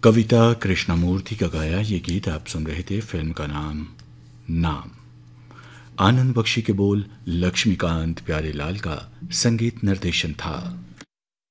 कविता कृष्णमूर्ति का गाया ये गीत आप सुन रहे थे। फिल्म का नाम। आनंद बख्शी के बोल, लक्ष्मीकांत प्यारेलाल का संगीत निर्देशन था।